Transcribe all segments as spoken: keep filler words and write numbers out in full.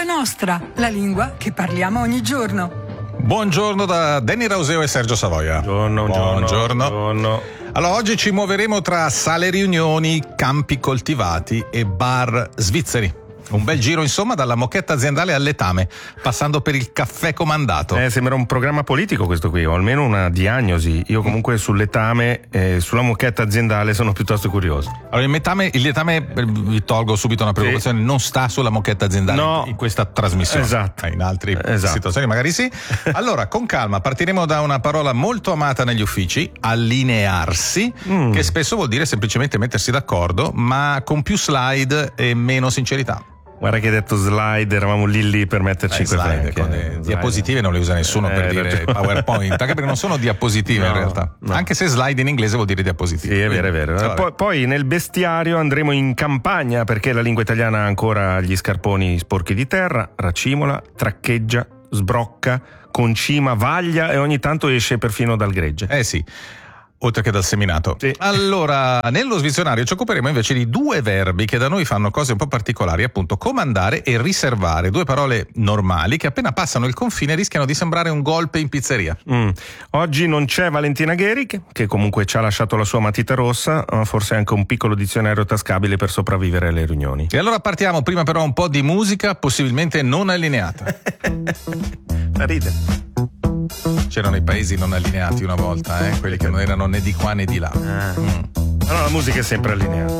Lingua nostra, la lingua che parliamo ogni giorno. Buongiorno da Danny Rauseo e Sergio Savoia. Buongiorno, buongiorno. buongiorno. Allora, oggi ci muoveremo tra sale riunioni, campi coltivati e bar svizzeri. Un bel giro, insomma, dalla moquette aziendale al letame, passando per il caffè comandato. Eh, sembra un programma politico questo qui, o almeno una diagnosi. Io comunque sul letame e sulla moquette aziendale sono piuttosto curioso. Allora, il letame, il letame vi tolgo subito una preoccupazione, sì. Non sta sulla moquette aziendale no. in questa trasmissione. Esatto. In altre esatto. situazioni magari sì. Allora, con calma, partiremo da una parola molto amata negli uffici, allinearsi, mm. che spesso vuol dire semplicemente mettersi d'accordo, ma con più slide e meno sincerità. Guarda che hai detto slide, eravamo lì lì per metterci eh, slide, con le slide. Diapositive non le usa nessuno eh, per dire ragione. PowerPoint, anche perché non sono diapositive no, in realtà, no. Anche se slide in inglese vuol dire diapositive. Sì, è vero, è vero. Cioè, poi, poi nel bestiario andremo in campagna perché la lingua italiana ha ancora gli scarponi sporchi di terra, racimola, traccheggia, sbrocca, concima, vaglia e ogni tanto esce perfino dal gregge. Eh sì. Oltre che dal seminato. Sì. Allora, nello svizionario ci occuperemo invece di due verbi che da noi fanno cose un po' particolari, appunto comandare e riservare, due parole normali che appena passano il confine rischiano di sembrare un golpe in pizzeria. Mm. Oggi non c'è Valentina Gheri, che comunque ci ha lasciato la sua matita rossa, ma forse anche un piccolo dizionario tascabile per sopravvivere alle riunioni. E allora partiamo, prima però un po' di musica, possibilmente non allineata. Ma ride. C'erano i paesi non allineati una volta, eh? Quelli che non erano né di qua né di là. Ah. Mm. Allora la musica è sempre allineata.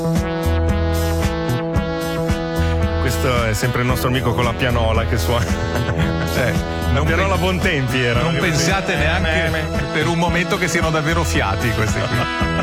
Questo è sempre il nostro amico con la pianola che suona. Cioè, non la pianola Bontempi era. Non pensate neanche per un momento che siano davvero fiati questi qui.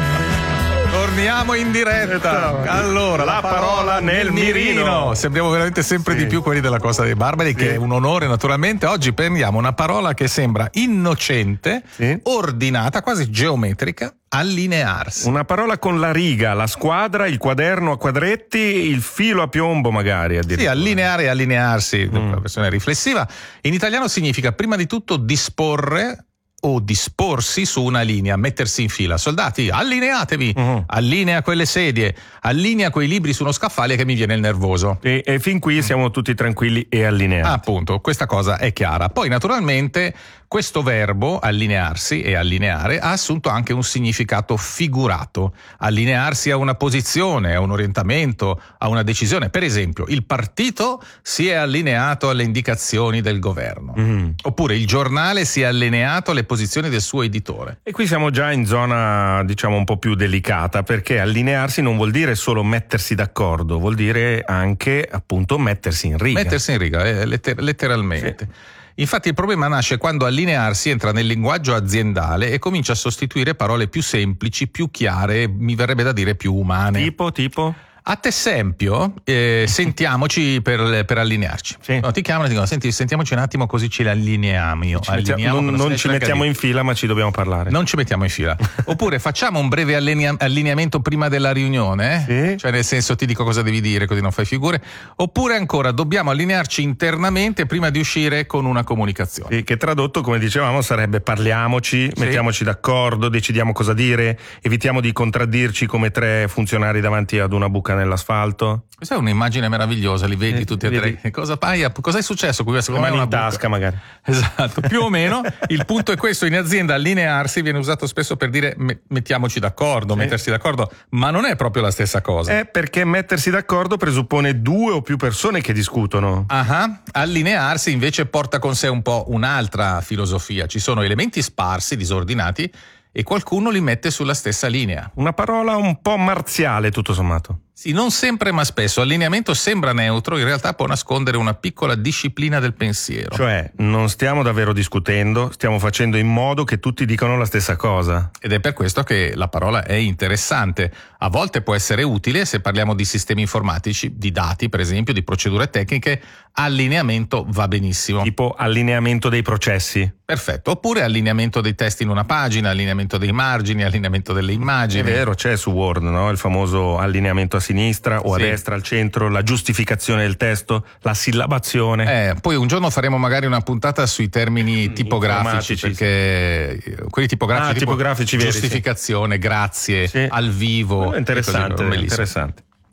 Torniamo in diretta. Allora, la parola nel mirino. Sembriamo veramente sempre sì. di più quelli della Costa dei Barbari, sì. che è un onore naturalmente. Oggi prendiamo una parola che sembra innocente, sì. ordinata, quasi geometrica, allinearsi. Una parola con la riga, la squadra, il quaderno a quadretti, il filo a piombo magari addirittura. Sì, allineare e allinearsi, mm. la versione riflessiva. In italiano significa prima di tutto disporre o disporsi su una linea, mettersi in fila. Soldati, allineatevi, uh-huh. allinea quelle sedie, allinea quei libri su uno scaffale che mi viene il nervoso. E, e fin qui siamo tutti tranquilli e allineati. Ah, appunto, questa cosa è chiara. Poi naturalmente questo verbo, allinearsi e allineare, ha assunto anche un significato figurato. Allinearsi a una posizione, a un orientamento, a una decisione. Per esempio, il partito si è allineato alle indicazioni del governo. Mm. Oppure il giornale si è allineato alle posizioni del suo editore. E qui siamo già in zona, diciamo, un po' più delicata, perché allinearsi non vuol dire solo mettersi d'accordo, vuol dire anche, appunto, mettersi in riga. Mettersi in riga, eh, letter- letteralmente. Sì. Infatti il problema nasce quando allinearsi entra nel linguaggio aziendale e comincia a sostituire parole più semplici, più chiare, mi verrebbe da dire più umane. Tipo, tipo? Ad esempio, eh, sentiamoci per, per allinearci. Sì. No, ti chiamano e ti dicono, senti, sentiamoci un attimo così ci allineiamo. Io. Ci allineiamo non non ci mettiamo in fila, ma ci dobbiamo parlare. Non ci mettiamo in fila. Oppure facciamo un breve allinea- allineamento prima della riunione, eh? Sì. Cioè nel senso ti dico cosa devi dire, così non fai figure. Oppure ancora, dobbiamo allinearci internamente prima di uscire con una comunicazione. Sì, che tradotto, come dicevamo, sarebbe parliamoci, sì. mettiamoci d'accordo, decidiamo cosa dire, evitiamo di contraddirci come tre funzionari davanti ad una buca nell'asfalto. Questa è un'immagine meravigliosa, li vedi eh, tutti e tre. Che cosa, cosa è successo? Qui secondo me in tasca magari. Esatto, più o meno. Il punto è questo: in azienda allinearsi viene usato spesso per dire me- mettiamoci d'accordo, sì. mettersi d'accordo, ma non è proprio la stessa cosa. È perché mettersi d'accordo presuppone due o più persone che discutono. Ah, allinearsi invece porta con sé un po' un'altra filosofia. Ci sono elementi sparsi, disordinati, e qualcuno li mette sulla stessa linea. Una parola un po' marziale, tutto sommato. Sì, non sempre ma spesso. Allineamento sembra neutro, in realtà può nascondere una piccola disciplina del pensiero. Cioè, non stiamo davvero discutendo, stiamo facendo in modo che tutti dicano la stessa cosa. Ed è per questo che la parola è interessante. A volte può essere utile se parliamo di sistemi informatici, di dati per esempio, di procedure tecniche. Allineamento va benissimo. Tipo allineamento dei processi. Perfetto. Oppure allineamento dei testi in una pagina, allineamento dei margini, allineamento delle immagini. È vero, c'è su Word, no? Il famoso allineamento a sinistra o sì. a destra, al centro, la giustificazione del testo, la sillabazione. Eh, poi un giorno faremo magari una puntata sui termini tipografici, perché sì. quelli tipografici, ah, tipo tipografici veri, giustificazione, sì. grazie, sì. al vivo. Interessante, così, interessante.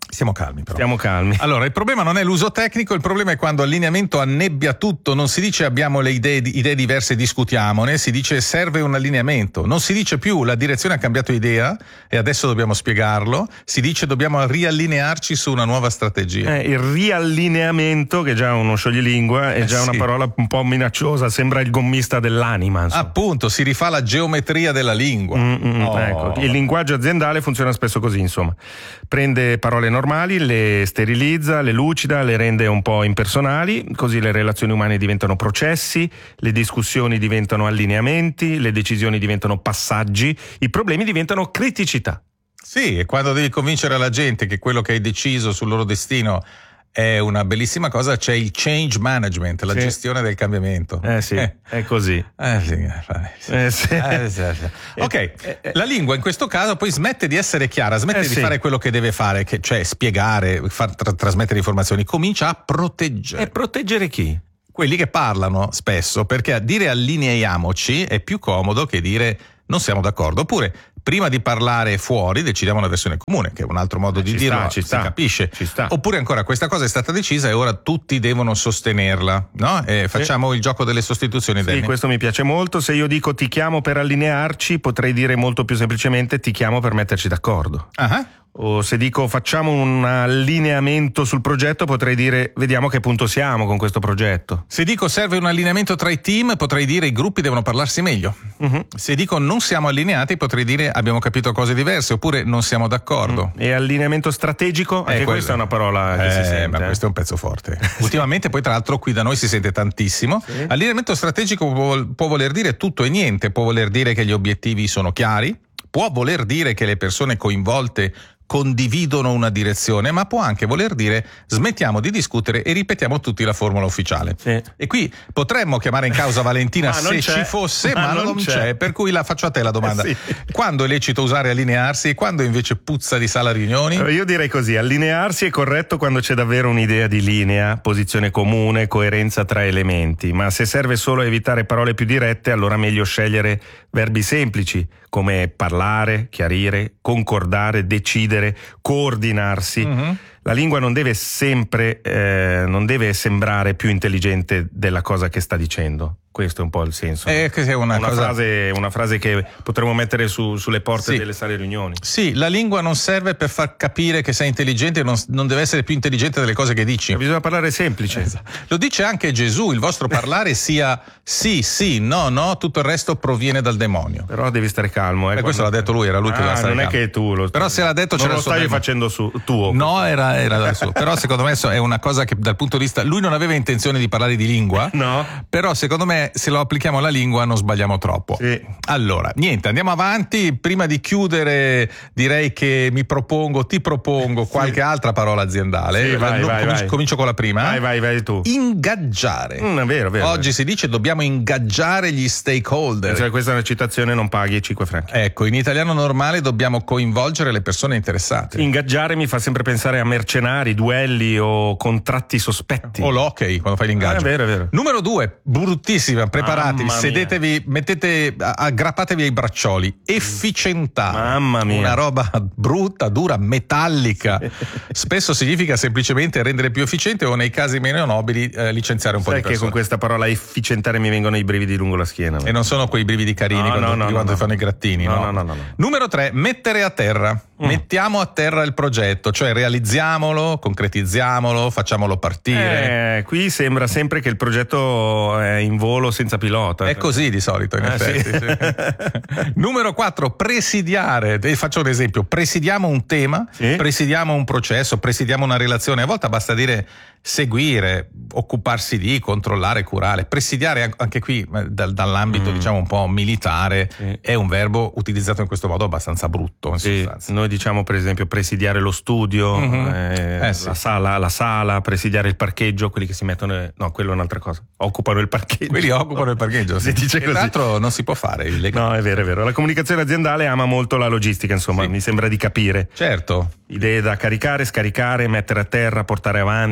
Stiamo calmi però. Stiamo calmi. Allora, il problema non è l'uso tecnico, il problema è quando allineamento annebbia tutto, non si dice abbiamo le idee, idee diverse, discutiamone, si dice serve un allineamento, non si dice più la direzione ha cambiato idea e adesso dobbiamo spiegarlo, si dice dobbiamo riallinearci su una nuova strategia. Eh, il riallineamento, che è già uno scioglilingua, è Eh, già sì. una parola un po' minacciosa, sembra il gommista dell'anima. insomma. Appunto, si rifà la geometria della lingua. Mm, mm, Oh. ecco. Il linguaggio aziendale funziona spesso così, insomma. Prende parole normali, le sterilizza, le lucida, le rende un po' impersonali, così le relazioni umane diventano processi, le discussioni diventano allineamenti, le decisioni diventano passaggi, i problemi diventano criticità. Sì, e quando devi convincere la gente che quello che hai deciso sul loro destino è una bellissima cosa, c'è il change management, la Sì. gestione del cambiamento. Eh sì, è così. Eh sì, eh, vabbè, sì. Eh sì. Eh, sì, sì. Ok, la lingua in questo caso poi smette di essere chiara, smette Eh di sì. fare quello che deve fare, che, cioè spiegare, far tra- trasmettere informazioni, comincia a proteggere. E proteggere chi? Quelli che parlano spesso, perché a dire allineiamoci è più comodo che dire non siamo d'accordo, oppure prima di parlare fuori decidiamo una versione comune, che è un altro modo Eh, di ci dirlo, sta, ci si sta, capisce. ci sta. Oppure ancora questa cosa è stata decisa e ora tutti devono sostenerla, no? E facciamo il gioco delle sostituzioni. Sì, Demi. questo mi piace molto. Se io dico ti chiamo per allinearci, potrei dire molto più semplicemente ti chiamo per metterci d'accordo. Ah, O se dico facciamo un allineamento sul progetto, potrei dire vediamo a che punto siamo con questo progetto. Se dico serve un allineamento tra i team, potrei dire i gruppi devono parlarsi meglio. Uh-huh. Se dico non siamo allineati, potrei dire abbiamo capito cose diverse, oppure non siamo d'accordo. E allineamento strategico? Anche quello. questa è una parola che si Eh, sente. ma eh. questo è un pezzo forte. Ultimamente poi tra l'altro qui da noi si sente tantissimo. Sì. Allineamento strategico può, può voler dire tutto e niente, può voler dire che gli obiettivi sono chiari, può voler dire che le persone coinvolte condividono una direzione, ma può anche voler dire smettiamo di discutere e ripetiamo tutti la formula ufficiale. Sì. E qui potremmo chiamare in causa Valentina Ma non se c'è. ci fosse, Ma ma, non non c'è. c'è. Per cui la faccio a te la domanda. Eh, sì. Quando è lecito usare allinearsi e quando invece puzza di sala riunioni? Io direi così, allinearsi è corretto quando c'è davvero un'idea di linea, posizione comune, coerenza tra elementi, ma se serve solo a evitare parole più dirette, allora meglio scegliere verbi semplici, come parlare, chiarire, concordare, decidere, coordinarsi. Mm-hmm. La lingua non deve sempre, eh, non deve sembrare più intelligente della cosa che sta dicendo. Questo è un po' il senso. Eh, che è una, una, cosa... frase, una frase che potremmo mettere su, sulle porte Sì. delle sale riunioni. Sì, la lingua non serve per far capire che sei intelligente, non, non deve essere più intelligente delle cose che dici. Bisogna parlare semplice. Esatto. Lo dice anche Gesù, il vostro parlare sia sì, sì, no, no, tutto il resto proviene dal demonio. Però devi stare calmo. Eh, Eh, questo l'ha detto lui, era lui che ah, doveva stare non è calmo. che tu lo Però se l'ha detto non c'era lo il suo stavi demone. facendo su, tuo. No, era, era dal suo. Però secondo me è una cosa che dal punto di vista... Lui non aveva intenzione di parlare di lingua, No. però secondo me se lo applichiamo alla lingua non sbagliamo troppo. Sì. Allora, niente, andiamo avanti. Prima di chiudere direi che mi propongo, ti propongo qualche altra parola aziendale. Sì, vai, No, vai, comincio, vai. comincio con la prima. Vai, vai, vai tu. Ingaggiare. Mm, è vero, vero. Oggi si dice dobbiamo ingaggiare gli stakeholder. Cioè, questa è una citazione, non paghi cinque franchi. Ecco, in italiano normale dobbiamo coinvolgere le persone interessate. Ingaggiare mi fa sempre pensare a mercenari, duelli o contratti sospetti. O l'hockey quando fai l'ingaggio. Ah, è vero, è vero. Numero due, bruttissima, preparatevi, Mamma mia. sedetevi, mettete, aggrappatevi ai braccioli. Efficientare. Mamma mia. Una roba brutta, dura, metallica. Spesso significa semplicemente rendere più efficiente o nei casi meno nobili eh, licenziare un po' Sai di che persone. con questa parola efficientare mi vengono i brividi lungo la schiena. E non sono quei brividi carini No, quando, no, no, di quando no, fanno no. i grattini, No, no? no, no, no, no. Numero tre, mettere a terra. Mm. Mettiamo a terra il progetto, cioè realizziamolo, concretizziamolo, facciamolo partire. Eh, qui sembra sempre che il progetto è in volo senza pilota. È così di solito, in Eh, effetti. sì. Sì. Numero quattro, presidiare. E faccio un esempio: presidiamo un tema, Sì. presidiamo un processo, presidiamo una relazione. A volte basta dire seguire, occuparsi di, controllare, curare. Presidiare, anche qui dal, dall'ambito Mm. diciamo un po' militare, Sì. è un verbo utilizzato in questo modo abbastanza brutto, in Sì, sostanza. noi diciamo per esempio presidiare lo studio, Mhm. eh, Eh, sì. la, sala, la sala, presidiare il parcheggio, quelli che si mettono, no, quello è un'altra cosa, occupano il parcheggio. Quelli occupano il parcheggio. Si dice E così. tra l'altro non si può fare illegale. No, è vero, è vero. La comunicazione aziendale ama molto la logistica, insomma, Sì. mi sembra di capire. Certo. Idee da caricare, scaricare, mettere a terra, portare avanti.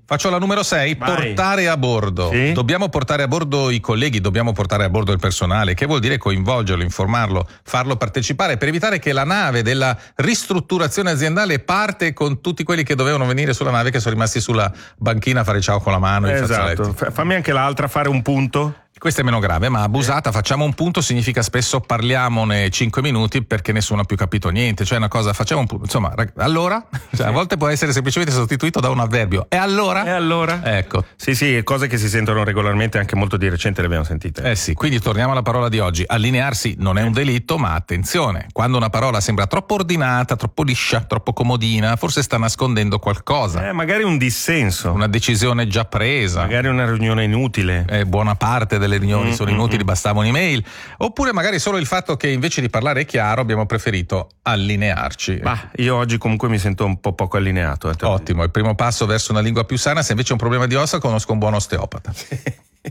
Faccio la numero sei, portare a bordo. Sì? Dobbiamo portare a bordo i colleghi, dobbiamo portare a bordo il personale, che vuol dire coinvolgerlo, informarlo, farlo partecipare per evitare che la nave della ristrutturazione aziendale parte con tutti quelli che dovevano venire sulla nave che sono rimasti sulla banchina a fare ciao con la mano. Esatto, fammi anche l'altra, fare un punto. Questa è meno grave, ma abusata, facciamo un punto significa spesso parliamone cinque minuti perché nessuno ha più capito niente, cioè una cosa, facciamo un punto, insomma, allora, cioè, a volte può essere semplicemente sostituito da un avverbio, e allora? E allora? Ecco. Sì, sì, cose che si sentono regolarmente, anche molto di recente le abbiamo sentite. Eh sì, quindi torniamo alla parola di oggi, allinearsi non è un delitto, ma attenzione, quando una parola sembra troppo ordinata, troppo liscia, troppo comodina, forse sta nascondendo qualcosa. Eh, magari un dissenso. Una decisione già presa. Magari una riunione inutile. Eh, buona parte delle riunioni Mm, sono inutili, bastava un'email, oppure magari solo il fatto che invece di parlare chiaro abbiamo preferito allinearci. Ma io oggi comunque mi sento un po' poco allineato. Eh, Ottimo, il primo passo verso una lingua più sana. Se invece è un problema di ossa, conosco un buon osteopata.